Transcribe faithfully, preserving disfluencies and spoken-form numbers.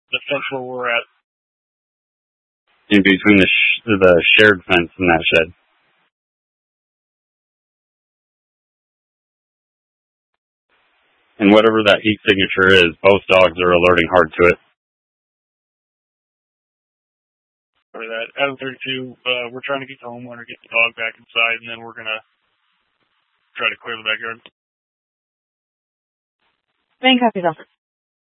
the fence where we're at. In between the sh- the shared fence and that shed. And whatever that heat signature is, both dogs are alerting hard to it. For that, Adam thirty-two, uh, we're trying to get the homeowner, get the dog back inside, and then we're gonna try to clear the backyard. Main copies, officer.